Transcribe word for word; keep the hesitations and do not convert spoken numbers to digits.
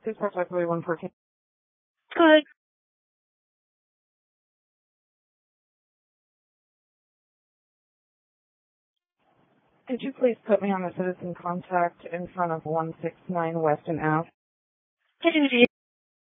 Please press Highway one fourteen. Good. Could you please put me on the citizen contact in front of one sixty-nine Weston Ave? Duty.